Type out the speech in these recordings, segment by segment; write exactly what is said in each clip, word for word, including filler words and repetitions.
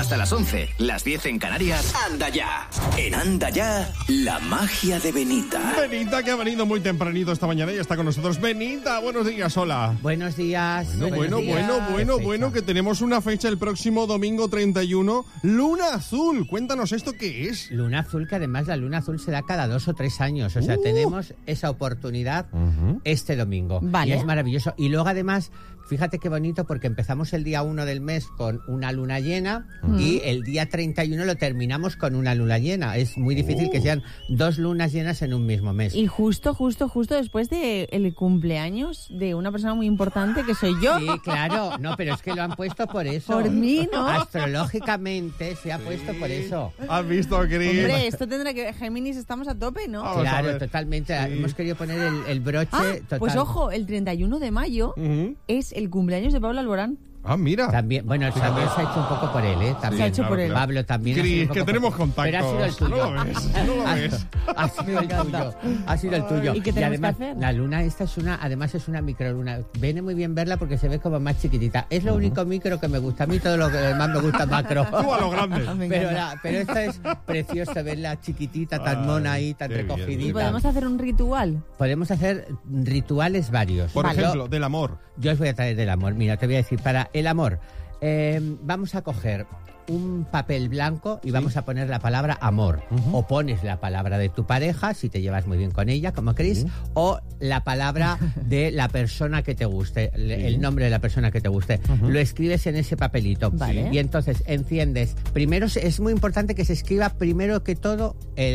Hasta las once, las diez en Canarias. Anda ya. En Anda ya, la magia de Benita. Benita, que ha venido muy tempranito esta mañana y está con nosotros. Benita, buenos días, hola. Buenos días. Bueno, buenos bueno, días. bueno, bueno, bueno, que tenemos una fecha el próximo domingo treinta y uno. Luna azul. Cuéntanos esto qué es. Luna azul, que además la luna azul se da cada dos o tres años. O sea, Uh. tenemos esa oportunidad Uh-huh. este domingo. Vale. Y es maravilloso. Y luego además, fíjate qué bonito, porque empezamos el día uno del mes con una luna llena Uh-huh. y el día treinta y uno lo terminamos con una luna llena. Es muy difícil Uh. que sean dos lunas llenas en un mismo mes. Y justo, justo, justo después del el cumpleaños de una persona muy importante que soy yo. Sí, claro. No, pero es que lo han puesto por eso. Por mí, ¿no? Astrológicamente se ha puesto por eso. ¿Has visto, Cris? Hombre, esto tendrá que... Géminis, estamos a tope, ¿no? Vamos a Claro, ver. totalmente. Sí. Hemos querido poner el, el broche Ah, total. pues ojo, el treinta y uno de mayo Ujú. es el cumpleaños de Pablo Alborán. Ah, mira. También, bueno, también se ha hecho un poco por él, ¿eh? También. Se ha hecho por él. Pablo también. ha sido Cris, un poco que por- tenemos contactos. Pero ha sido el tuyo. No lo ves, no lo ves. Ha sido el tuyo. Ha sido el tuyo. ¿Y qué tenemos además, que hacer? la luna esta es una, además es una microluna. Viene muy bien verla porque se ve como más chiquitita. Es lo único micro que me gusta. A mí todo lo que demás me gusta macro. Tú a lo grande. Me Pero, encanta. la, pero esta es preciosa, verla chiquitita, tan Ay, mona ahí, tan qué bien. recogidita. ¿Y podemos hacer un ritual? Podemos hacer rituales varios. Por Vale. ejemplo, del amor. Yo os voy a traer del amor. Mira, te voy a decir, para el amor, eh, vamos a coger un papel blanco y vamos a poner la palabra amor. Ujú. O pones la palabra de tu pareja, si te llevas muy bien con ella, como Cris, Sí. o la palabra de la persona que te guste, el, el nombre de la persona que te guste. Ujú. Lo escribes en ese papelito. Vale. Y entonces enciendes. Primero, es muy importante que se escriba primero que todo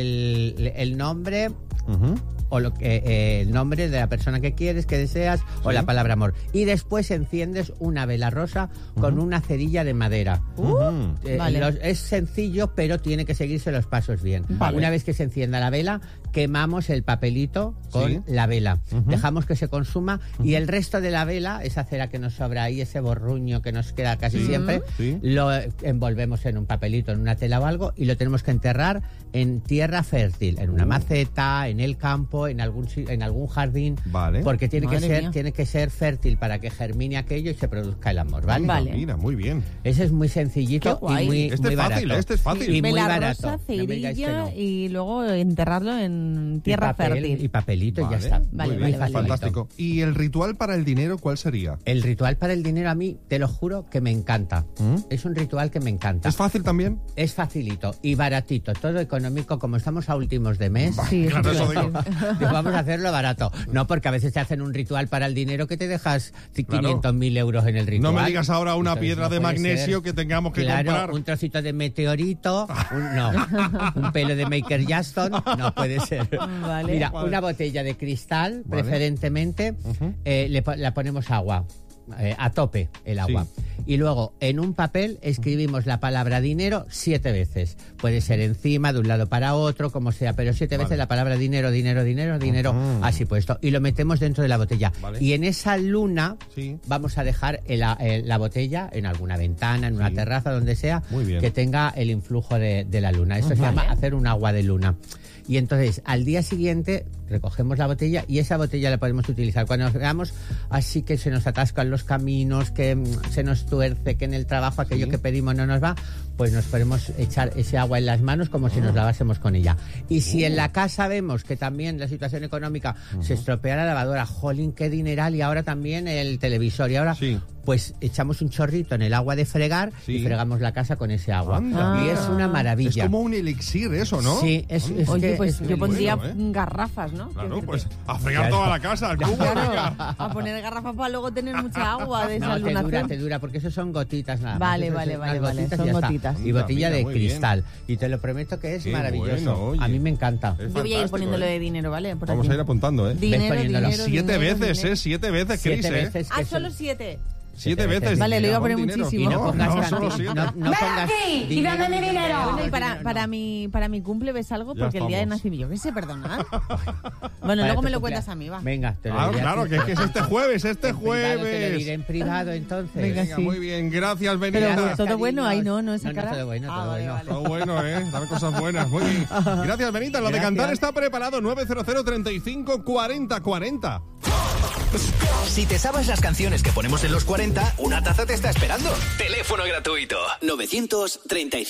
el, el nombre Ujú. o lo que, eh, el nombre de la persona que quieres, que deseas, o Sí. la palabra amor. Y después enciendes una vela rosa con una cerilla de madera. Ujú. Eh, Vale. los- es sencillo, pero tiene que seguirse los pasos bien. Vale. Una vez que se encienda la vela, quemamos el papelito con Sí. la vela. Ujú. Dejamos que se consuma y el resto de la vela, esa cera que nos sobra ahí, ese borruño que nos queda casi Sí. siempre, Sí. lo envolvemos en un papelito, en una tela o algo, y lo tenemos que enterrar en tierra fértil, en una Uh. maceta, en el campo, en algún si- en algún jardín, Vale. porque tiene que Madre ser mía. tiene que ser fértil para que germine aquello y se produzca el amor, ¿vale? Anda, Vale. Mira, muy bien. Ese es muy sencillito Qué guay. y muy, Este muy es fácil, barato. este es fácil. Y muy Vela barato. rosa, No me digáis que cerilla no. y luego enterrarlo en tierra y papel, fértil. y papelito y Vale, ya está. Vale, muy vale, bien, vale, fantástico. ¿Y el ritual para el dinero cuál sería? El ritual para el dinero a mí, te lo juro, que me encanta. ¿Mm? Es un ritual que me encanta. ¿Es fácil también? Es facilito y baratito, todo económico, como estamos a últimos de mes. Sí, Claro, eso eso te iba a digo. decir. Digo, vamos a hacerlo barato. No, porque a veces te hacen un ritual para el dinero que te dejas Claro. quinientos mil euros en el ritual. No me digas ahora una Entonces, piedra no de puede magnesio ser. que tengamos que Claro, comprar. un trocito de meteorito, un, no, un pelo de Maker Jackson, no puede ser. Vale. Mira, Vale. una botella de cristal, Vale. preferentemente, Ujú. eh, le, po- la ponemos agua. eh, a tope el agua. Sí. Y luego en un papel escribimos la palabra dinero siete veces. Puede ser encima, de un lado para otro, como sea, pero siete Vale. veces la palabra dinero, dinero, dinero, dinero, Ujú. así puesto. Y lo metemos dentro de la botella. Vale. Y en esa luna Sí. vamos a dejar el- el- la botella en alguna ventana, en una Sí. terraza, donde sea, Muy bien. que tenga el influjo de, de la luna. Eso se Vale. llama hacer un agua de luna. Y entonces, al día siguiente, recogemos la botella y esa botella la podemos utilizar. Cuando nos veamos así que se nos atascan los caminos, que mm, se nos tuerce, que en el trabajo aquello Sí. que pedimos no nos va, pues nos podemos echar ese agua en las manos como si nos lavásemos con ella. Y si en la casa vemos que también la situación económica se estropea la lavadora, jolín, qué dineral, y ahora también el televisor, y ahora... Sí. Pues echamos un chorrito en el agua de fregar Sí. y fregamos la casa con ese agua. Anda. Y es una maravilla. Es como un elixir eso, ¿no? Sí, es, es Oye, que pues es- yo pondría bueno, ¿eh? garrafas, ¿no? Claro, Quiero pues decirte. a fregar Claro. toda la casa, al cubo, Claro, venga. a poner garrafas para luego tener mucha agua de esa No, te dura, lunación. te dura, porque eso son gotitas nada más. Vale, Eso vale, son vale, unas vale, gotitas son y ya está. gotitas. Y botella Mira, de muy bien. cristal. Y te lo prometo que es Qué maravilloso. bueno, oye. A mí me encanta. Es Yo voy a ir fantástico, poniéndolo ¿eh? de dinero, ¿vale? Por Vamos aquí. a ir apuntando, ¿eh? Dinero, poniéndolo. dinero, Siete dinero, veces, dinero. ¿eh? Siete veces, Siete Cris, ¿eh? veces que Ah, son- solo siete. Siete Siete veces. Vale, lo iba a dinero, poner dinero. muchísimo. Y no pongas no, tanti- solo siete. no, no pongas aquí y dame mi dinero. Bueno, y para, para, mi, para mi cumple ves algo Ya porque el día de estamos. nacimiento, yo qué sé, perdonad. Bueno, Para luego tu me lo cumpleaños. cuentas a mí, va. Venga, te lo Claro, diré a claro, ti. que es que es este jueves, este En privado, te lo diré jueves. en privado, entonces. Venga, Venga, sí. muy bien, gracias, Pero Benita. todo bueno, ahí no, no, esa no, cara. No, todo bueno, Ah, todo vale, bueno. vale. Todo bueno, ¿eh? Dar cosas buenas. Muy bien. Gracias, Benita. Lo de Gracias. cantar está preparado. nueve cero cero, treinta y cinco, cuarenta, cuarenta. Si te sabes las canciones que ponemos en los cuarenta, una taza te está esperando. Teléfono gratuito. novecientos treinta y cinco